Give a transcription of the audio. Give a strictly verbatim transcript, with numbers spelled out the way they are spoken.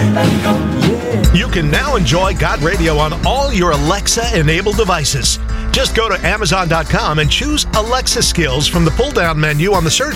You can now enjoy God Radio on all your Alexa-enabled devices. Just go to Amazon dot com and choose Alexa skills from the pull-down menu on the search